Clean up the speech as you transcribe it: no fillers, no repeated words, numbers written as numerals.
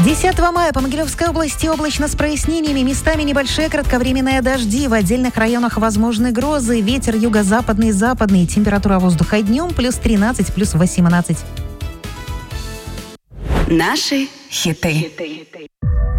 10 мая по Могилевской области облачно с прояснениями. Местами небольшие кратковременные дожди. В отдельных районах возможны грозы. Ветер юго-западный, западный. Температура воздуха днем плюс 13, плюс 18. Наши хиты.